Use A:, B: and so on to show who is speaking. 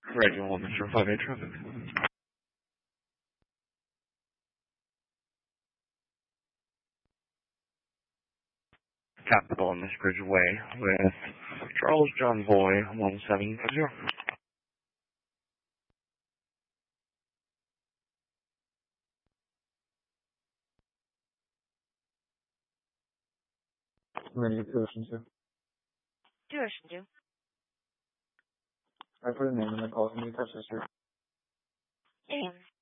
A: Regular Mr. 58 traffic. Capital on this Bridgeway with Charles John Boy 1750.
B: Menu 202.
C: 202.
B: I put a name in the call. Can you touch history?
C: Name.